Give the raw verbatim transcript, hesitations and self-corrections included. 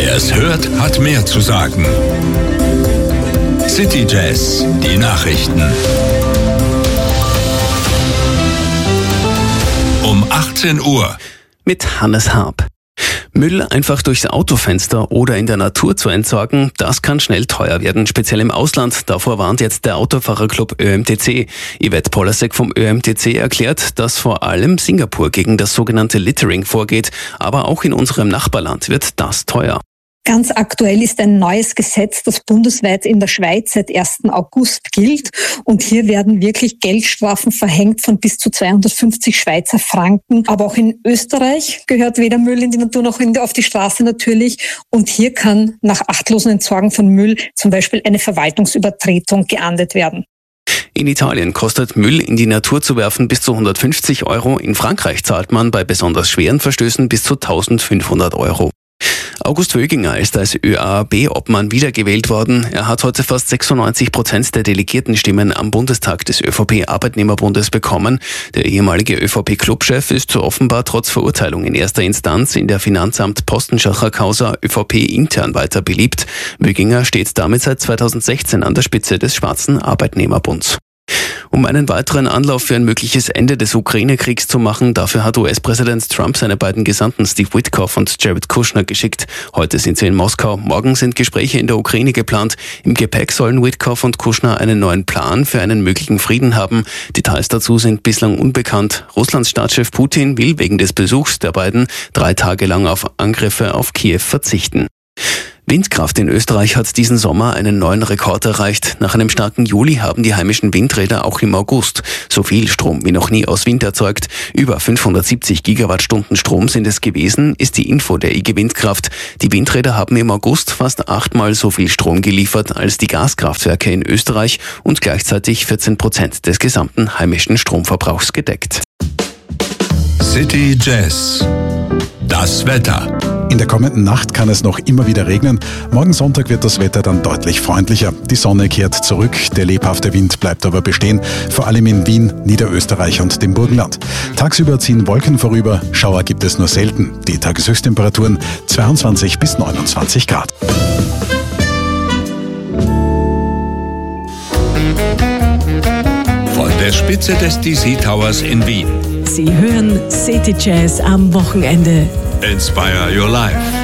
Wer es hört, hat mehr zu sagen. City Jazz, die Nachrichten. Um achtzehn Uhr. Mit Hannes Harp. Müll einfach durchs Autofenster oder in der Natur zu entsorgen, das kann schnell teuer werden, speziell im Ausland. Davor warnt jetzt der Autofahrerclub Ö M T C. Yvette Polasek vom Ö M T C erklärt, dass vor allem Singapur gegen das sogenannte Littering vorgeht. Aber auch in unserem Nachbarland wird das teuer. Ganz aktuell ist ein neues Gesetz, das bundesweit in der Schweiz seit ersten August gilt. Und hier werden wirklich Geldstrafen verhängt von bis zu zweihundertfünfzig Schweizer Franken. Aber auch in Österreich gehört weder Müll in die Natur noch in die, auf die Straße natürlich. Und hier kann nach achtlosen Entsorgen von Müll zum Beispiel eine Verwaltungsübertretung geahndet werden. In Italien kostet Müll in die Natur zu werfen bis zu hundertfünfzig Euro. In Frankreich zahlt man bei besonders schweren Verstößen bis zu eintausendfünfhundert Euro. August Wöginger ist als Ö A B-Obmann wiedergewählt worden. Er hat heute fast sechsundneunzig Prozent der Delegiertenstimmen am Bundestag des Ö V P-Arbeitnehmerbundes bekommen. Der ehemalige Ö V P-Clubchef ist offenbar trotz Verurteilung in erster Instanz in der Finanzamt-Postenschacher-Causa Ö V P intern weiter beliebt. Wöginger steht damit seit zweitausendsechzehn an der Spitze des Schwarzen Arbeitnehmerbunds. Um einen weiteren Anlauf für ein mögliches Ende des Ukraine-Kriegs zu machen, dafür hat U S-Präsident Trump seine beiden Gesandten Steve Witkoff und Jared Kushner geschickt. Heute sind sie in Moskau, morgen sind Gespräche in der Ukraine geplant. Im Gepäck sollen Witkoff und Kushner einen neuen Plan für einen möglichen Frieden haben. Details dazu sind bislang unbekannt. Russlands Staatschef Putin will wegen des Besuchs der beiden drei Tage lang auf Angriffe auf Kiew verzichten. Windkraft in Österreich hat diesen Sommer einen neuen Rekord erreicht. Nach einem starken Juli haben die heimischen Windräder auch im August so viel Strom wie noch nie aus Wind erzeugt. Über fünfhundertsiebzig Gigawattstunden Strom sind es gewesen, ist die Info der I G Windkraft. Die Windräder haben im August fast achtmal so viel Strom geliefert als die Gaskraftwerke in Österreich und gleichzeitig vierzehn Prozent des gesamten heimischen Stromverbrauchs gedeckt. City Jazz. Das Wetter. In der kommenden Nacht kann es noch immer wieder regnen. Morgen Sonntag wird das Wetter dann deutlich freundlicher. Die Sonne kehrt zurück, der lebhafte Wind bleibt aber bestehen, vor allem in Wien, Niederösterreich und dem Burgenland. Tagsüber ziehen Wolken vorüber, Schauer gibt es nur selten. Die Tageshöchsttemperaturen zweiundzwanzig bis neunundzwanzig Grad. Von der Spitze des D C Towers in Wien. Sie hören City Jazz am Wochenende. Inspire your life.